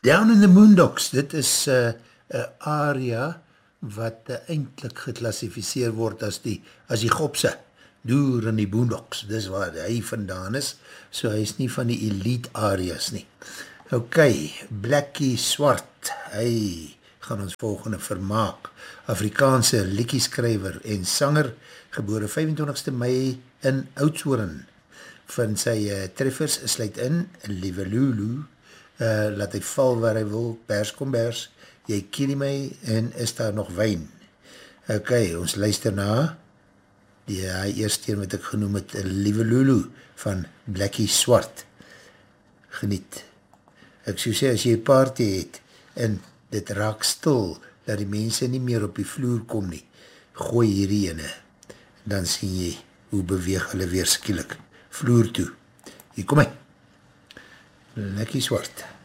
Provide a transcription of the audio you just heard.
Down in the Moondocks, dit is een area wat eindelijk geklassificeer word as die gopse, deur in die Boondocks, dis waar hy vandaan is, so hy is nie van die elite areas nie. Ok, Blackie Swart, hy gaan ons volgende vermaak, Afrikaanse liedjieskrywer en sanger, gebore 25ste Mei in Oudtshoorn, van sy treffers sluit in, Liewe Lulu, laat hy val waar hy wil, bers kom bers, jy ken nie my en is daar nog wyn. Ok, ons luister na die eerste een wat ek genoem het, Liewe Lulu van Blackie Swart. Geniet. Ek sou sê, as jy party het en dit raak stil, dat die mense nie meer op die vloer kom nie, gooi hierdie ene, dan sien jy hoe beweeg hulle weer skielik vloer toe. Hier kom hy. Blackie Swart.